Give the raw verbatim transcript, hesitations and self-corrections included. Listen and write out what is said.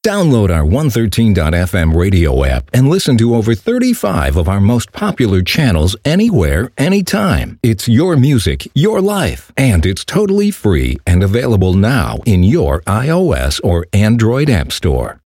Download our one thirteen dot f m radio app and listen to over thirty-five of our most popular channels anywhere, anytime. It's your music, your life, and it's totally free and available now in your iOS or Android app store.